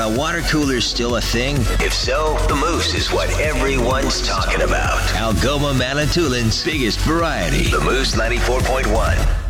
a water cooler still a thing? If so, the Moose is what everyone's talking about. Algoma Manitoulin's biggest variety. The Moose 94.1.